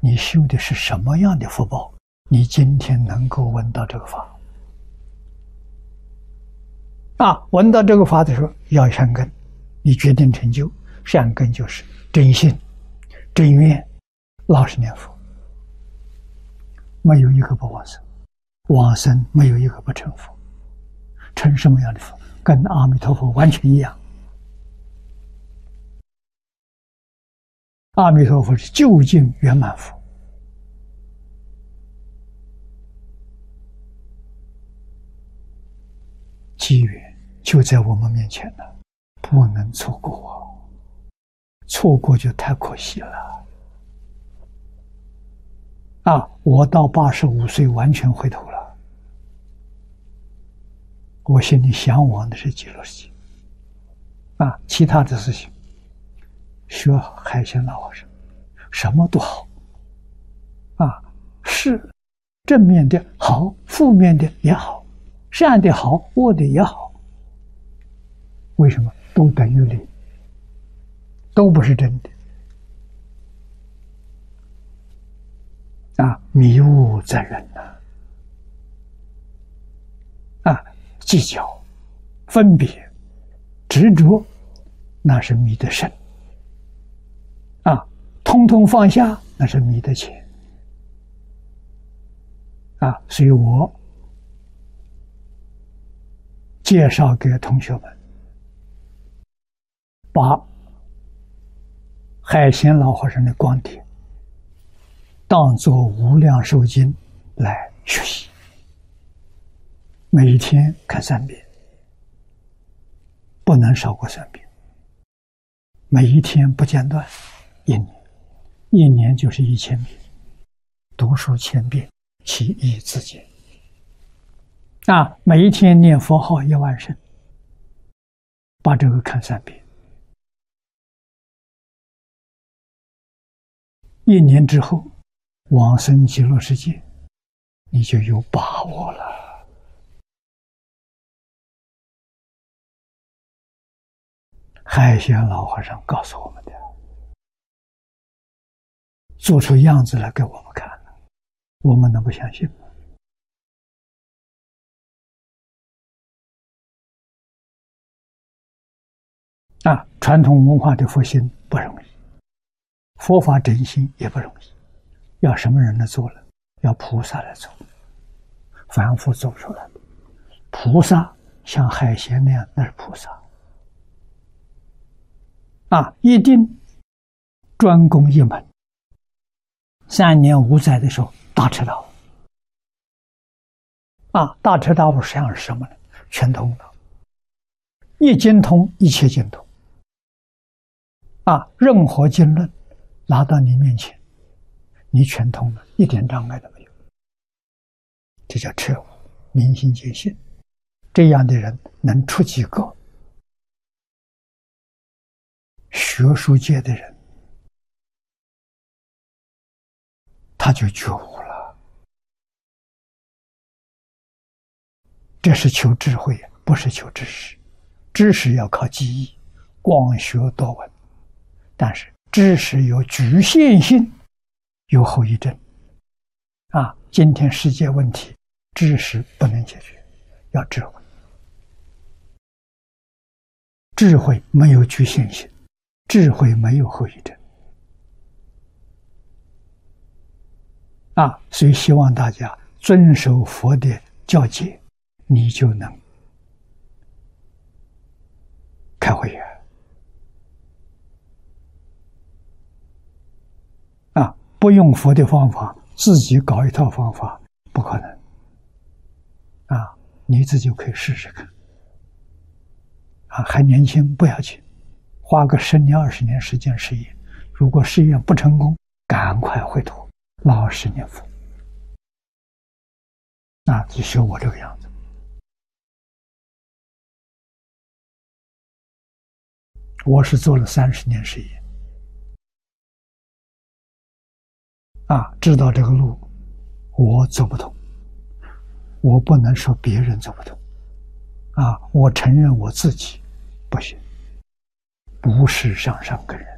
你修的是什么样的福报，你今天能够闻到这个法。闻到这个法的时候要善根，你决定成就。善根就是真心、真愿、老实念佛，没有一个不往生，往生没有一个不成佛。成什么样的佛？跟阿弥陀佛完全一样。阿弥陀佛是究竟圆满佛，机缘就在我们面前了，不能错过啊！错过就太可惜了。我到85岁完全回头了，我心里向往的是极乐世界。其他的事情，学海鲜老和尚，什么都好。是正面的好，负面的也好，善的好，恶的也好。为什么？都等于零，都不是真的。迷雾在人计较、分别、执着，那是迷得深。通通放下，那是迷得浅。所以我介绍给同学们，把海贤老和尚的观点当作无量寿经来学习，每一天看3遍，不能少过3遍，每一天不间断，1年，1年就是1000遍，读书1000遍，其义自见。每一天念佛号1万声，把这个看3遍，1年之后往生极乐世界，你就有把握了。海贤老和尚告诉我们的，做出样子来给我们看了，我们能不相信吗？传统文化的复兴不容易，佛法振兴也不容易，要什么人来做了？要菩萨来做，凡夫做出来的。菩萨像海贤那样，那是菩萨。一定专攻一门。3年5载的时候，大彻大悟。大彻大悟实际上是什么呢？全通了，一经通，一切经通。任何经论拿到你面前，你全通了，一点障碍都没有。这叫彻悟，明心见性。这样的人能出几个？学术界的人，他就觉悟了。这是求智慧，不是求知识。知识要靠记忆，广学多闻。但是知识有局限性，有后遗症。今天世界问题，知识不能解决，要智慧。智慧没有局限性，智慧没有后遗症。所以希望大家遵守佛的教诫，你就能开慧眼。不用佛的方法，自己搞一套方法，不可能。你自己可以试试看。还年轻，不要紧，花个10年、20年时间试验。如果试验不成功，赶快回头，老实念佛。就学我这个样子。我是做了30年实验。知道这个路我走不通，我不能说别人走不通。我承认我自己不行，不是上根人。